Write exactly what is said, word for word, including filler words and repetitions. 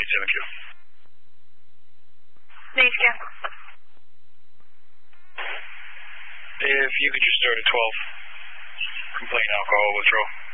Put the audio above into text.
eight seven Q. Needs scan. If you could just start at twelve. Complaint alcohol withdrawal.